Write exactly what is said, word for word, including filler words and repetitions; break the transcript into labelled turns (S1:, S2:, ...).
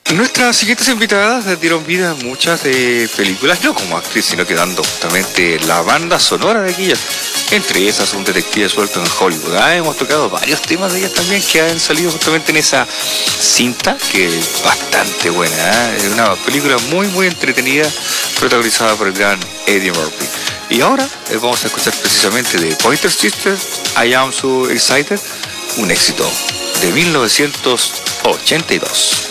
S1: Nuestras siguientes invitadas dieron vida a muchas de películas, no como actriz, sino que dando justamente la banda sonora de aquellas. Entre esas, un detective suelto en Hollywood. Ah, hemos tocado varios temas de ellas también que han salido justamente en esa cinta, que es bastante buena. ¿eh? Es una película muy, muy entretenida, protagonizada por el gran Eddie Murphy. Y ahora eh, vamos a escuchar precisamente de Pointer Sisters, I Am So Excited, un éxito de mil novecientos ochenta y dos.